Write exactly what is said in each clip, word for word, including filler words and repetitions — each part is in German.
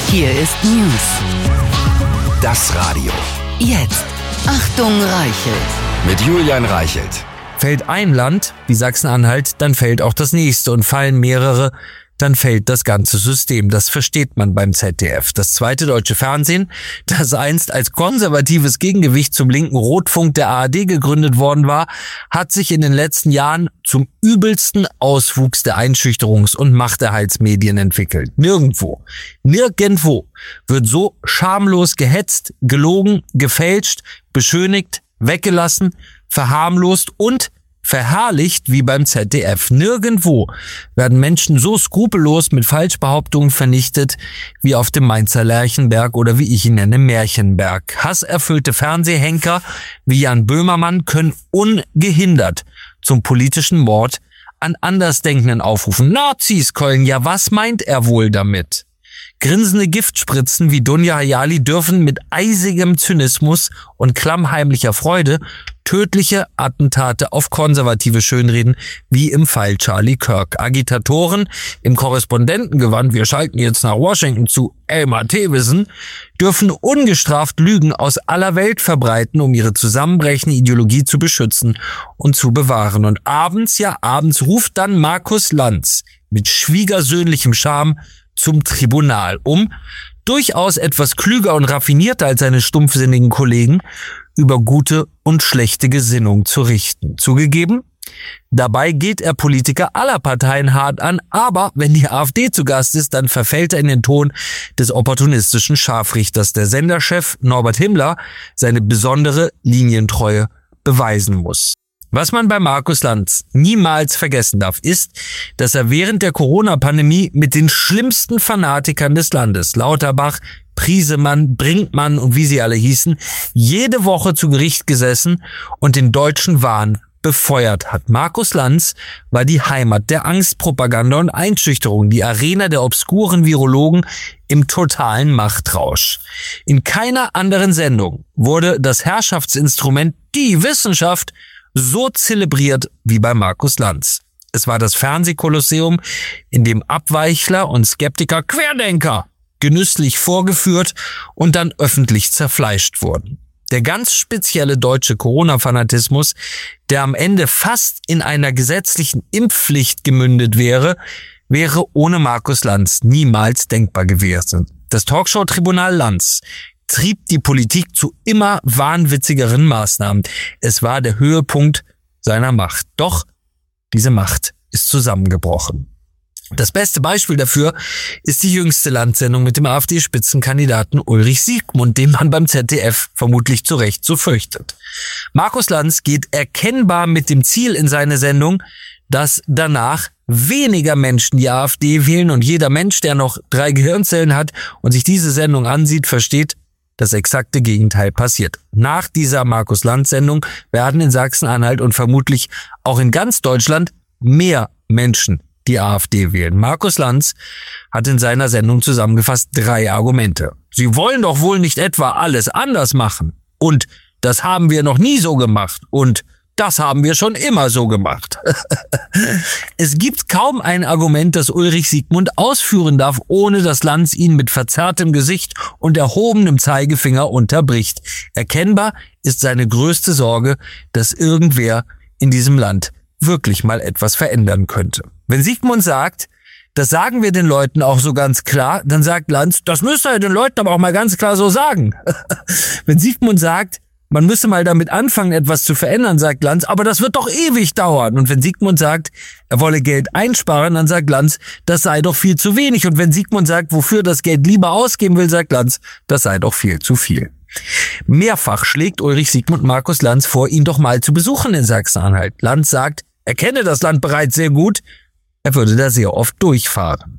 Hier ist News. Das Radio. Jetzt. Achtung, Reichelt. Mit Julian Reichelt. Fällt ein Land, wie Sachsen-Anhalt, dann fällt auch das nächste. Und fallen mehrere, dann fällt das ganze System. Das versteht man beim Z D F. Das zweite deutsche Fernsehen, das einst als konservatives Gegengewicht zum linken Rotfunk der A R D gegründet worden war, hat sich in den letzten Jahren zum übelsten Auswuchs der Einschüchterungs- und Machterhaltsmedien entwickelt. Nirgendwo, nirgendwo wird so schamlos gehetzt, gelogen, gefälscht, beschönigt, weggelassen, verharmlost und verherrlicht wie beim Z D F. Nirgendwo werden Menschen so skrupellos mit Falschbehauptungen vernichtet wie auf dem Mainzer Lerchenberg oder wie ich ihn nenne, Märchenberg. Hasserfüllte Fernsehhenker wie Jan Böhmermann können ungehindert zum politischen Mord an Andersdenkenden aufrufen. Nazis keulen, ja, was meint er wohl damit? Grinsende Giftspritzen wie Dunja Hayali dürfen mit eisigem Zynismus und klammheimlicher Freude tödliche Attentate auf Konservative schönreden, wie im Fall Charlie Kirk. Agitatoren im Korrespondentengewand, wir schalten jetzt nach Washington zu Elmar Thewissen, dürfen ungestraft Lügen aus aller Welt verbreiten, um ihre zusammenbrechende Ideologie zu beschützen und zu bewahren. Und abends, ja abends, ruft dann Markus Lanz mit schwiegersöhnlichem Charme zum Tribunal, um, durchaus etwas klüger und raffinierter als seine stumpfsinnigen Kollegen, über gute und schlechte Gesinnung zu richten. Zugegeben, dabei geht er Politiker aller Parteien hart an, aber wenn die AfD zu Gast ist, dann verfällt er in den Ton des opportunistischen Scharfrichters. Der Senderchef Norbert Himmler seine besondere Linientreue beweisen muss. Was man bei Markus Lanz niemals vergessen darf, ist, dass er während der Corona-Pandemie mit den schlimmsten Fanatikern des Landes, Lauterbach, Priesemann, Brinkmann und wie sie alle hießen, jede Woche zu Gericht gesessen und den deutschen Wahn befeuert hat. Markus Lanz war die Heimat der Angstpropaganda und Einschüchterung, die Arena der obskuren Virologen im totalen Machtrausch. In keiner anderen Sendung wurde das Herrschaftsinstrument, die Wissenschaft, so zelebriert wie bei Markus Lanz. Es war das Fernsehkolosseum, in dem Abweichler und Skeptiker, Querdenker, genüsslich vorgeführt und dann öffentlich zerfleischt wurden. Der ganz spezielle deutsche Corona-Fanatismus, der am Ende fast in einer gesetzlichen Impfpflicht gemündet wäre, wäre ohne Markus Lanz niemals denkbar gewesen. Das Talkshow-Tribunal Lanz trieb die Politik zu immer wahnwitzigeren Maßnahmen. Es war der Höhepunkt seiner Macht. Doch diese Macht ist zusammengebrochen. Das beste Beispiel dafür ist die jüngste Landsendung mit dem AfD-Spitzenkandidaten Ulrich Siegmund, den man beim Z D F vermutlich zu Recht so fürchtet. Markus Lanz geht erkennbar mit dem Ziel in seine Sendung, dass danach weniger Menschen die AfD wählen, und jeder Mensch, der noch drei Gehirnzellen hat und sich diese Sendung ansieht, versteht, das exakte Gegenteil passiert. Nach dieser Markus-Lanz-Sendung werden in Sachsen-Anhalt und vermutlich auch in ganz Deutschland mehr Menschen die AfD wählen. Markus Lanz hat in seiner Sendung zusammengefasst drei Argumente. Sie wollen doch wohl nicht etwa alles anders machen. Und das haben wir noch nie so gemacht. Und das haben wir schon immer so gemacht. Es gibt kaum ein Argument, das Ulrich Siegmund ausführen darf, ohne dass Lanz ihn mit verzerrtem Gesicht und erhobenem Zeigefinger unterbricht. Erkennbar ist seine größte Sorge, dass irgendwer in diesem Land wirklich mal etwas verändern könnte. Wenn Siegmund sagt, das sagen wir den Leuten auch so ganz klar, dann sagt Lanz, das müsst ihr den Leuten aber auch mal ganz klar so sagen. Wenn Siegmund sagt, man müsse mal damit anfangen, etwas zu verändern, sagt Lanz, aber das wird doch ewig dauern. Und wenn Siegmund sagt, er wolle Geld einsparen, dann sagt Lanz, das sei doch viel zu wenig. Und wenn Siegmund sagt, wofür das Geld lieber ausgeben will, sagt Lanz, das sei doch viel zu viel. Mehrfach schlägt Ulrich Siegmund Markus Lanz vor, ihn doch mal zu besuchen in Sachsen-Anhalt. Lanz sagt, er kenne das Land bereits sehr gut, er würde da sehr oft durchfahren.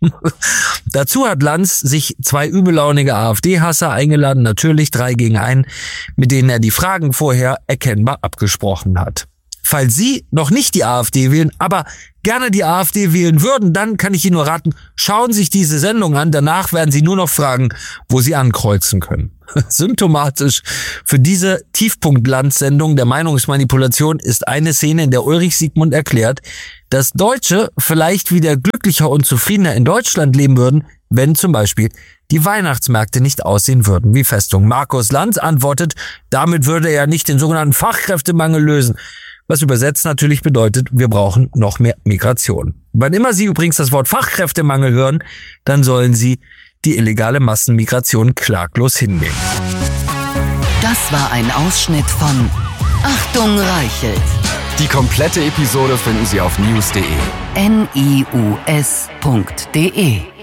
Dazu hat Lanz sich zwei übellaunige AfD-Hasser eingeladen, natürlich drei gegen einen, mit denen er die Fragen vorher erkennbar abgesprochen hat. Falls Sie noch nicht die AfD wählen, aber gerne die AfD wählen würden, dann kann ich Ihnen nur raten, schauen Sie sich diese Sendung an, danach werden Sie nur noch fragen, wo Sie ankreuzen können. Symptomatisch für diese Tiefpunkt-Lanz-Sendung der Meinungsmanipulation ist eine Szene, in der Ulrich Siegmund erklärt, dass Deutsche vielleicht wieder glücklicher und zufriedener in Deutschland leben würden, wenn zum Beispiel die Weihnachtsmärkte nicht aussehen würden wie Festung. Markus Lanz antwortet, damit würde er nicht den sogenannten Fachkräftemangel lösen. Was übersetzt natürlich bedeutet, wir brauchen noch mehr Migration. Wann immer Sie übrigens das Wort Fachkräftemangel hören, dann sollen Sie die illegale Massenmigration klaglos hinnehmen. Das war ein Ausschnitt von Achtung Reichelt. Die komplette Episode finden Sie auf news punkt de. N I U S punkt de